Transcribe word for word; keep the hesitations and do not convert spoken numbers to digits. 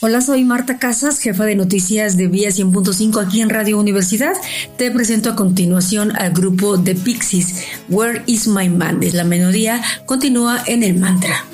Hola, soy Marta Casas, jefa de noticias de Vía cien punto cinco aquí en Radio Universidad. Te presento a continuación al grupo The Pixies, Where is My Man? La melodía continúa en el mantra.